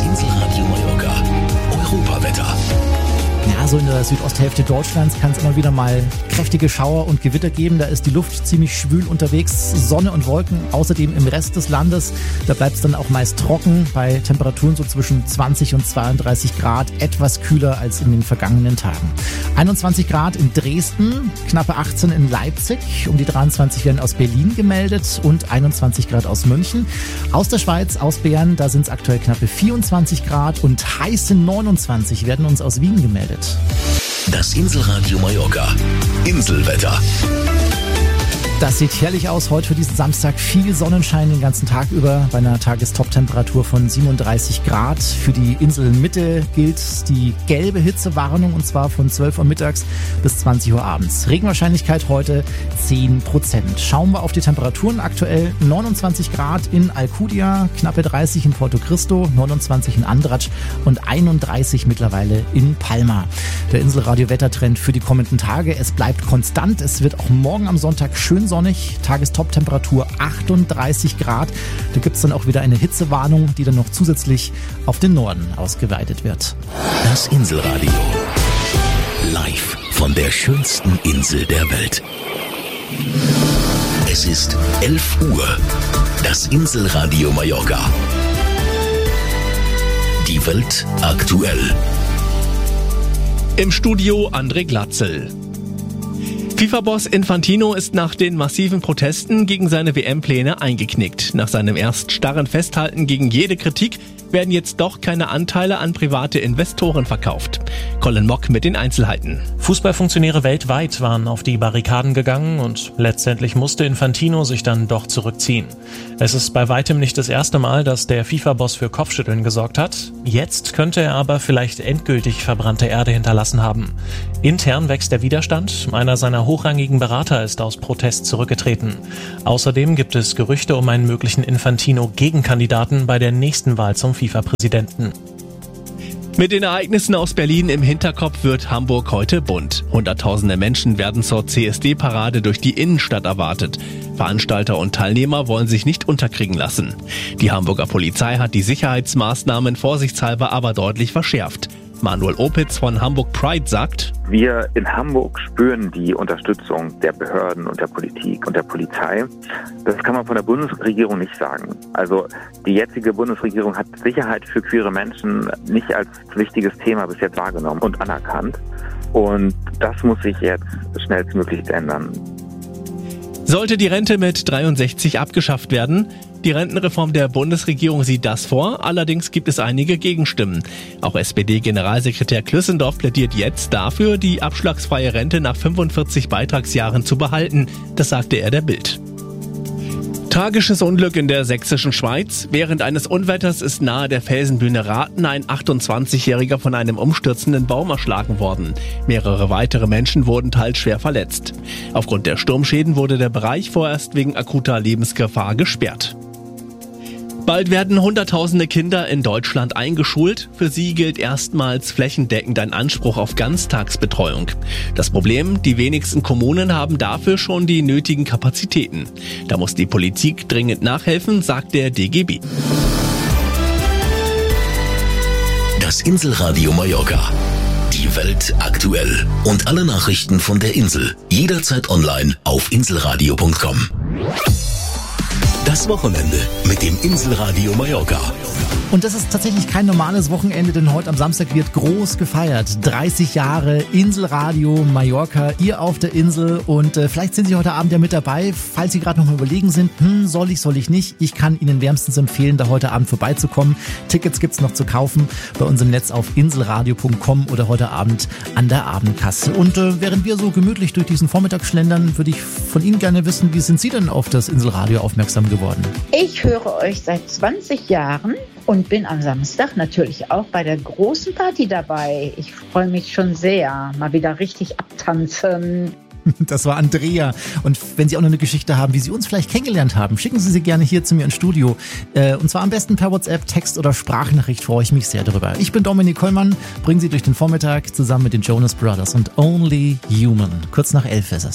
Das Inselradio Mallorca. Europawetter. Ja, so in der Südosthälfte Deutschlands kann es immer wieder mal kräftige Schauer und Gewitter geben. Da ist die Luft ziemlich schwül unterwegs, Sonne und Wolken. Außerdem im Rest des Landes, da bleibt es dann auch meist trocken, bei Temperaturen so zwischen 20 und 32 Grad, etwas kühler als in den vergangenen Tagen. 21 Grad in Dresden, knappe 18 in Leipzig, um die 23 werden aus Berlin gemeldet und 21 Grad aus München. Aus der Schweiz, aus Bern, da sind es aktuell knappe 24 Grad und heiße 29 werden uns aus Wien gemeldet. Das Inselradio Mallorca. Inselwetter. Das sieht herrlich aus heute für diesen Samstag. Viel Sonnenschein den ganzen Tag über bei einer Tagestop-Temperatur von 37 Grad. Für die Inselmitte gilt die gelbe Hitzewarnung und zwar von 12 Uhr mittags bis 20 Uhr abends. Regenwahrscheinlichkeit heute 10%. Schauen wir auf die Temperaturen. Aktuell 29 Grad in Alcudia, knappe 30 in Porto Cristo, 29 in Andratx und 31 mittlerweile in Palma. Der Inselradio-Wettertrend für die kommenden Tage. Es bleibt konstant. Es wird auch morgen am Sonntag schön sonnig, Tagestop-Temperatur 38 Grad. Da gibt es dann auch wieder eine Hitzewarnung, die dann noch zusätzlich auf den Norden ausgeweitet wird. Das Inselradio. Live von der schönsten Insel der Welt. Es ist 11 Uhr. Das Inselradio Mallorca. Die Welt aktuell. Im Studio André Glatzel. FIFA-Boss Infantino ist nach den massiven Protesten gegen seine WM-Pläne eingeknickt. Nach seinem erst starren Festhalten gegen jede Kritik werden jetzt doch keine Anteile an private Investoren verkauft. Colin Mock mit den Einzelheiten. Fußballfunktionäre weltweit waren auf die Barrikaden gegangen und letztendlich musste Infantino sich dann doch zurückziehen. Es ist bei weitem nicht das erste Mal, dass der FIFA-Boss für Kopfschütteln gesorgt hat. Jetzt könnte er aber vielleicht endgültig verbrannte Erde hinterlassen haben. Intern wächst der Widerstand. Einer seiner hochrangigen Berater ist aus Protest zurückgetreten. Außerdem gibt es Gerüchte um einen möglichen Infantino-Gegenkandidaten bei der nächsten Wahl zum FIFA-Präsidenten. Mit den Ereignissen aus Berlin im Hinterkopf wird Hamburg heute bunt. Hunderttausende Menschen werden zur CSD-Parade durch die Innenstadt erwartet. Veranstalter und Teilnehmer wollen sich nicht unterkriegen lassen. Die Hamburger Polizei hat die Sicherheitsmaßnahmen vorsichtshalber aber deutlich verschärft. Manuel Opitz von Hamburg Pride sagt: Wir in Hamburg spüren die Unterstützung der Behörden und der Politik und der Polizei. Das kann man von der Bundesregierung nicht sagen. Also die jetzige Bundesregierung hat Sicherheit für queere Menschen nicht als wichtiges Thema bis jetzt wahrgenommen und anerkannt. Und das muss sich jetzt schnellstmöglich ändern. Sollte die Rente mit 63 abgeschafft werden? Die Rentenreform der Bundesregierung sieht das vor, allerdings gibt es einige Gegenstimmen. Auch SPD-Generalsekretär Klüssendorf plädiert jetzt dafür, die abschlagsfreie Rente nach 45 Beitragsjahren zu behalten. Das sagte er der Bild. Tragisches Unglück in der sächsischen Schweiz. Während eines Unwetters ist nahe der Felsenbühne Rathen ein 28-Jähriger von einem umstürzenden Baum erschlagen worden. Mehrere weitere Menschen wurden teils schwer verletzt. Aufgrund der Sturmschäden wurde der Bereich vorerst wegen akuter Lebensgefahr gesperrt. Bald werden Hunderttausende Kinder in Deutschland eingeschult. Für sie gilt erstmals flächendeckend ein Anspruch auf Ganztagsbetreuung. Das Problem, die wenigsten Kommunen haben dafür schon die nötigen Kapazitäten. Da muss die Politik dringend nachhelfen, sagt der DGB. Das Inselradio Mallorca. Die Welt aktuell. Und alle Nachrichten von der Insel. Jederzeit online auf inselradio.com. Das Wochenende mit dem Inselradio Mallorca. Und das ist tatsächlich kein normales Wochenende, denn heute am Samstag wird groß gefeiert. 30 Jahre Inselradio Mallorca, ihr auf der Insel. Und vielleicht sind Sie heute Abend ja mit dabei, falls Sie gerade noch mal überlegen sind, soll ich nicht? Ich kann Ihnen wärmstens empfehlen, da heute Abend vorbeizukommen. Tickets gibt's noch zu kaufen bei uns im Netz auf inselradio.com oder heute Abend an der Abendkasse. Und während wir so gemütlich durch diesen Vormittag schlendern, würde ich von Ihnen gerne wissen, wie sind Sie denn auf das Inselradio aufmerksam geworden? Ich höre euch seit 20 Jahren und bin am Samstag natürlich auch bei der großen Party dabei. Ich freue mich schon sehr. Mal wieder richtig abtanzen. Das war Andrea. Und wenn Sie auch noch eine Geschichte haben, wie Sie uns vielleicht kennengelernt haben, schicken Sie sie gerne hier zu mir ins Studio. Und zwar am besten per WhatsApp, Text oder Sprachnachricht, freue ich mich sehr darüber. Ich bin Dominik Kollmann, bringe Sie durch den Vormittag zusammen mit den Jonas Brothers und Only Human. Kurz nach 11 ist es.